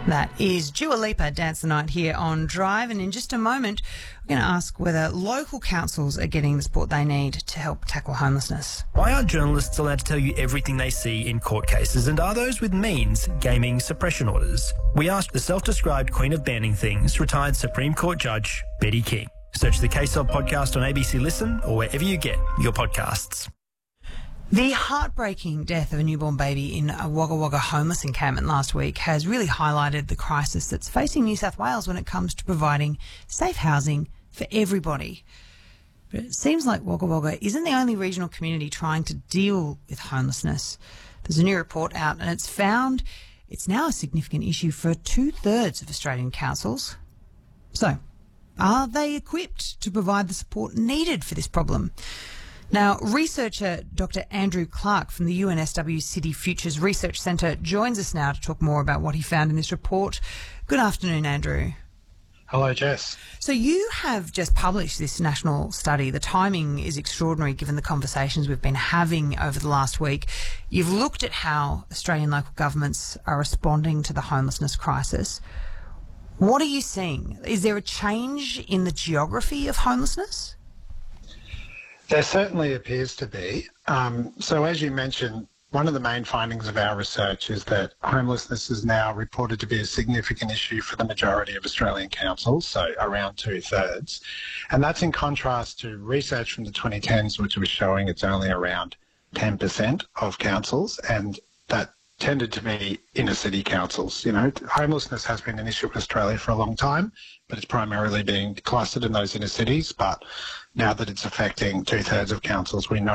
That is Dua Lipa, Dance the Night here on Drive. And in just a moment, we're going to ask whether local councils are getting the support they need to help tackle homelessness. Why aren't journalists allowed to tell you everything they see in court cases? And are those with means gaming suppression orders? We asked the self-described Queen of Banning Things, retired Supreme Court Judge Betty King. Search the Case Of podcast on ABC Listen or wherever you get your podcasts. The heartbreaking death of a newborn baby in a Wagga Wagga homeless encampment last week has really highlighted the crisis that's facing New South Wales when it comes to providing safe housing for everybody. But it seems like Wagga Wagga isn't the only regional community trying to deal with homelessness. There's a new report out and it's found it's now a significant issue for 2/3 of Australian councils. So, are they equipped to provide the support needed for this problem? Now, researcher Dr. Andrew Clark from the UNSW City Futures Research Centre joins us now to talk more about what he found in this report. Good afternoon, Andrew. Hello, Jess. So you have just published this national study. The timing is extraordinary given the conversations we've been having over the last week. You've looked at how Australian local governments are responding to the homelessness crisis. What are you seeing? Is there a change in the geography of homelessness? There certainly appears to be. So as you mentioned, one of the main findings of our research is that homelessness is now reported to be a significant issue for the majority of Australian councils, so around 2/3. And that's in contrast to research from the 2010s, which was showing it's only around 10% of councils, and that tended to be inner city councils. You know, homelessness has been an issue in Australia for a long time, but it's primarily being clustered in those inner cities. But now that it's affecting 2/3 of councils, we know